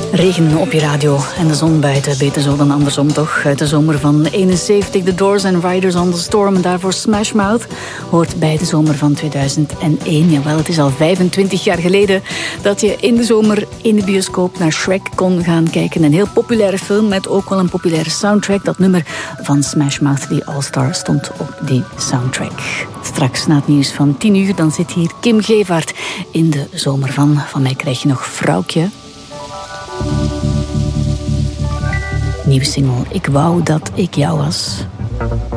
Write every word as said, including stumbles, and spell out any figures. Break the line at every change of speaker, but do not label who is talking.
Regen op je radio en de zon buiten, beter zo dan andersom toch. Uit de zomer van eenenzeventig, The Doors en Riders on the Storm. En daarvoor Smash Mouth hoort bij de zomer van tweeduizend één. Jawel, het is al vijfentwintig jaar geleden dat je in de zomer in de bioscoop naar Shrek kon gaan kijken. Een heel populaire film met ook wel een populaire soundtrack. Dat nummer van Smash Mouth, die All-Star, stond op die soundtrack. Straks na het nieuws van tien uur, dan zit hier Kim Gevaert in de zomer van. Van mij krijg je nog Vrouwtje. Nieuwe single, Ik wou dat ik jou was.